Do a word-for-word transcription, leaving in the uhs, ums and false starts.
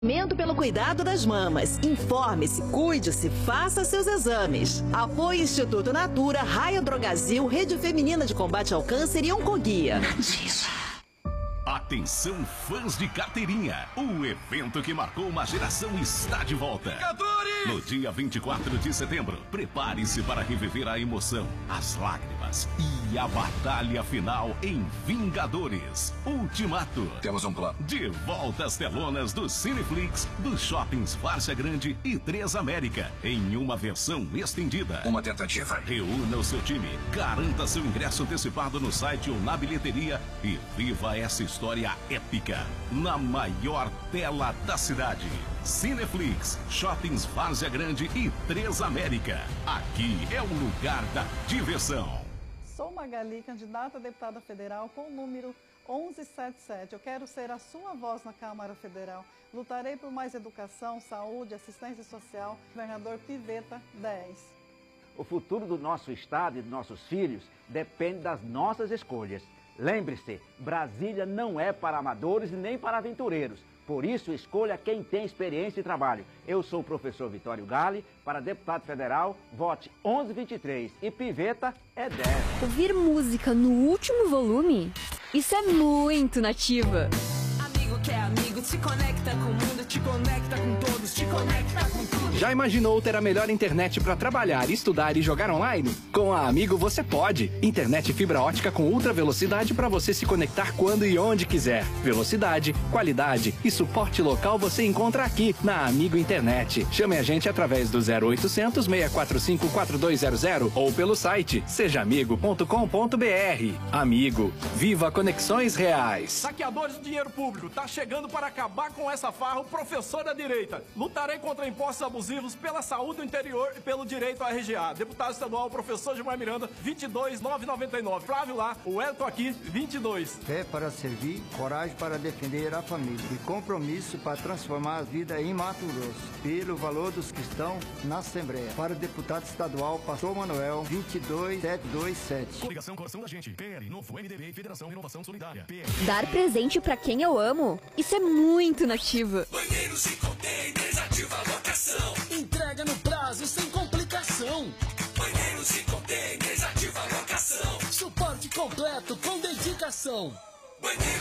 Pelo cuidado das mamas. Informe-se, cuide-se, faça seus exames. Apoio Instituto Natura, Raio Drogasil, Rede Feminina de Combate ao Câncer e Oncoguia. Atenção, fãs de carteirinha. O evento que marcou uma geração está de volta. No dia vinte e quatro de setembro, prepare-se para reviver a emoção, as lágrimas e a batalha final em Vingadores Ultimato. Temos um plano. De volta às telonas do Cineflix, dos shoppings Várzea Grande e Três América, em uma versão estendida. Uma tentativa. Reúna o seu time, garanta seu ingresso antecipado no site ou na bilheteria e viva essa história épica na maior tela da cidade. Cineflix, shoppings Várzea Grande e Três América. Aqui é o lugar da diversão. Sou Magali, candidata a deputada federal com o número onze setenta e sete. Eu quero ser a sua voz na Câmara Federal. Lutarei por mais educação, saúde, assistência social. Governador Pivetta, dez. O futuro do nosso estado e dos nossos filhos depende das nossas escolhas. Lembre-se, Brasília não é para amadores e nem para aventureiros. Por isso, escolha quem tem experiência e trabalho. Eu sou o professor Vitório Gale. Para deputado federal, vote onze vinte e três e Pivetta é dez. Ouvir música no último volume? Isso é muito nativa. Amigo que é amigo, te conecta com o mundo, te conecta com todos, te conecta com tudo. Já imaginou ter a melhor internet para trabalhar, estudar e jogar online? Com a Amigo você pode. Internet fibra ótica com ultra velocidade para você se conectar quando e onde quiser. Velocidade, qualidade e suporte local você encontra aqui na Amigo Internet. Chame a gente através do zero oitocentos, seis quatro cinco, quatro dois zero zero ou pelo site seja amigo ponto com ponto br. Amigo, viva conexões reais. Saqueadores do dinheiro público, tá chegando para acabar com essa farra o professor da direita. Lutarei contra impostos abusivos pela saúde do interior e pelo direito à R G A. Deputado estadual, professor Gilmar Miranda, vinte e dois, novecentos e noventa e nove. Flávio lá, o Elton aqui, vinte e dois. Fé para servir, coragem para defender a família e compromisso para transformar a vida em Mato Grosso. Pelo valor dos que estão na Assembleia. Para o deputado estadual, pastor Manuel, vinte e dois, setecentos e vinte e sete. Coligação Coração da Gente, P L, Novo, M D B e Federação Renovação Solidária. P L. Dar presente pra quem eu amo? Isso é muito nativa. Banheiros e containers, ativa a locação. Entrega no prazo, sem complicação. Banheiros e containers, ativa a locação. Suporte completo com dedicação. Banheiros